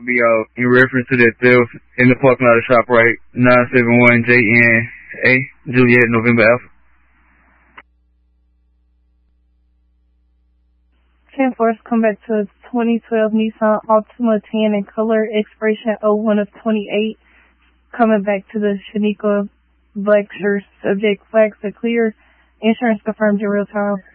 be in reference to that theft in the parking lot of ShopRite, 971 JNA, Juliet, November Alpha. 10-4, come back to 2012 Nissan Altima tan in color, expiration 01 of 28. Coming back to the Shanika Blackshirt, subject flags are clear. Insurance confirmed in real time.